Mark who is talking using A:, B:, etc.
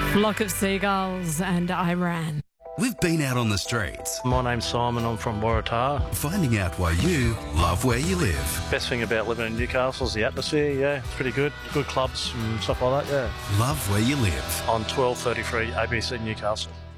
A: Flock of seagulls and Iran.
B: We've been out on the streets,
C: My name's Simon, I'm from Waratah.
B: finding out why you love where you live.
C: Best thing about living in Newcastle is the atmosphere, yeah, it's pretty good. Good clubs and stuff like that, yeah.
B: Love where you live.
C: On 1233 ABC Newcastle.